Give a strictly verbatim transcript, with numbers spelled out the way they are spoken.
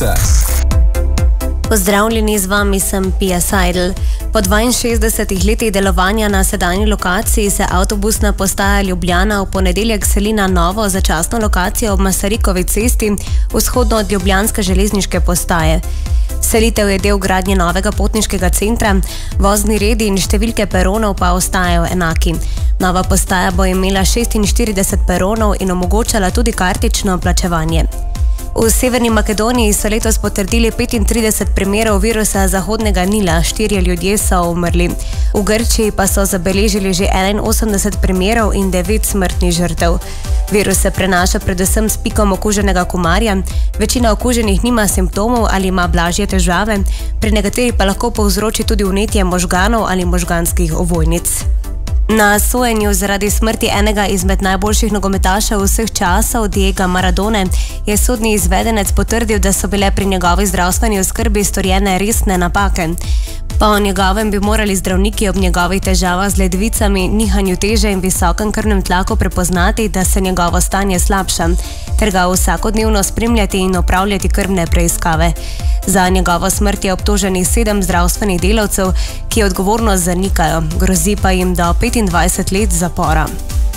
Pozdravljeni, z vami sem Pia Seidel. Po dvainšestdesetih letih delovanja na sedanji lokaciji se avtobusna postaja Ljubljana v ponedeljek seli na novo začasno lokacijo ob Masarikovi cesti, vzhodno od ljubljanske železniške postaje. Selitev je del gradnje novega potniškega centra, vozni redi in številke peronov pa ostajajo enaki. Nova postaja bo imela šestinštirideset peronov in omogočala tudi kartično plačevanje. V Severni Makedoniji so letos potrdili petintrideset primerov virusa Zahodnega Nila, štirje ljudje so umrli. V Grčiji pa so zabeležili že enainosemdeset primerov in devet smrtnih žrtev. Virus se prenaša predvsem s pikom okuženega komarja, večina okuženih nima simptomov ali ima blažje težave, pri nekaterih pa lahko povzroči tudi vnetje možganov ali možganskih ovojnic. Na sojenju zaradi smrti enega izmed najboljših nogometašev vseh časov, Diega Maradone, je sodni izvedenec potrdil, da so bile pri njegovi zdravstveni oskrbi storjene resne napake. Po njegovem bi morali zdravniki ob njegovih težavah z ledvicami, nihanju teže in visokem krvnem tlaku prepoznati, da se njegovo stanje slabša, ter ga vsakodnevno spremljati in opravljati krvne preiskave. Za njegovo smrt je obtoženih sedem zdravstvenih delavcev, ki odgovornost zanikajo, grozi pa jim do petindvajset let zapora.